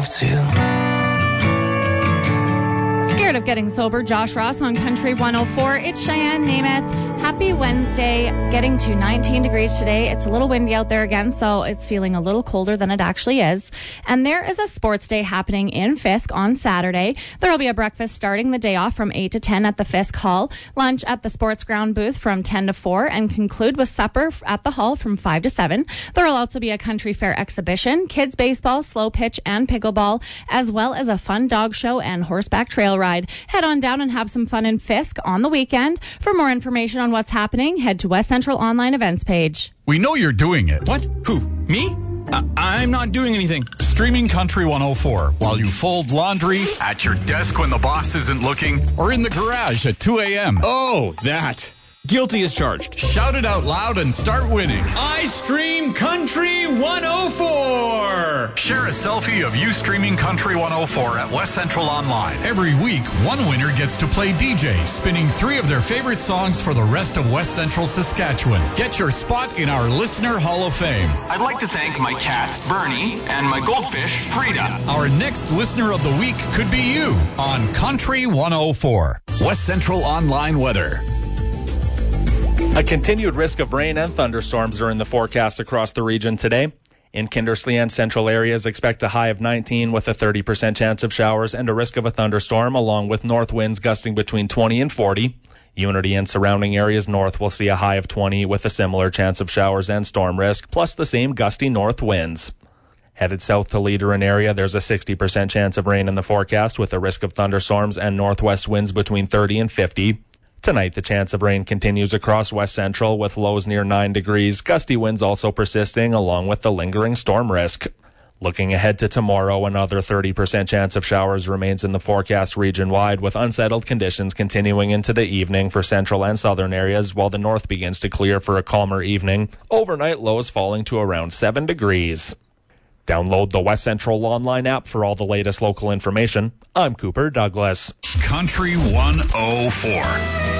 love to. Scared of getting sober, Josh Ross on Country 104. It's Cheyenne Namath. Happy Wednesday. Getting to 19 degrees today. It's a little windy out there again, so it's feeling a little colder than it actually is. And there is a sports day happening in Fisk on Saturday. There will be a breakfast starting the day off from 8 to 10 at the Fisk Hall, lunch at the sports ground booth from 10 to 4, and conclude with supper at the hall from 5 to 7. There will also be a country fair exhibition, kids baseball, slow pitch, and pickleball, as well as a fun dog show and horseback trail ride. Head on down and have some fun in Fisk on the weekend. For more information on what's happening, head to West Central Online Events page. We know you're doing it. What? Who? Me? I'm not doing anything. Streaming Country 104 while you fold laundry, at your desk when the boss isn't looking, or in the garage at 2 a.m. Oh, that. Guilty as charged. Shout it out loud and start winning. I stream Country 104. Share a selfie of you streaming Country 104 at West Central Online. Every week, one winner gets to play DJ, spinning 3 of their favorite songs for the rest of West Central Saskatchewan. Get your spot in our Listener Hall of Fame. I'd like to thank my cat, Bernie, and my goldfish, Frida. Our next Listener of the Week could be you on Country 104. West Central Online Weather. A continued risk of rain and thunderstorms are in the forecast across the region today. In Kindersley and central areas, expect a high of 19 with a 30% chance of showers and a risk of a thunderstorm, along with north winds gusting between 20 and 40. Unity and surrounding areas north will see a high of 20 with a similar chance of showers and storm risk, plus the same gusty north winds. Headed south to Leader and area, there's a 60% chance of rain in the forecast with a risk of thunderstorms and northwest winds between 30 and 50. Tonight, the chance of rain continues across West Central with lows near 9 degrees, gusty winds also persisting along with the lingering storm risk. Looking ahead to tomorrow, another 30% chance of showers remains in the forecast region-wide, with unsettled conditions continuing into the evening for central and southern areas, while the north begins to clear for a calmer evening. Overnight lows falling to around 7 degrees. Download the West Central Online app for all the latest local information. I'm Cooper Douglas. Country 104.